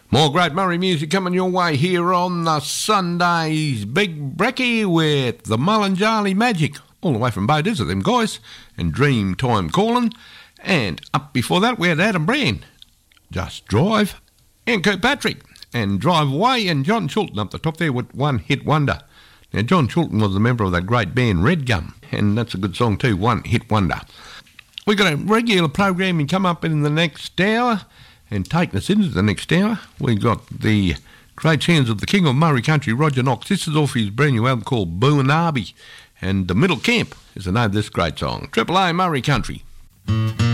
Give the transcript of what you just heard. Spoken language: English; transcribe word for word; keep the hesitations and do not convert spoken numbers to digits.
More great Murray music coming your way here on the Sunday's Big Brekkie with the Mullinjarli Magic, all the way from Beaudesert, them guys, and Dreamtime Calling. And up before that, we had Adam Brand, Just Drive, and Kirkpatrick, and Drive Away, and John Chilton up the top there with One Hit Wonder. Now, John Chilton was a member of that great band Red Gum, and that's a good song too, One Hit Wonder. We've got a regular programming come up in the next hour, and taking us into the next hour, we've got the great hands of the King of Murray Country, Roger Knox. This is off his brand new album called Boonabi, and The Middle Camp is the name of this great song. Triple A Murray Country.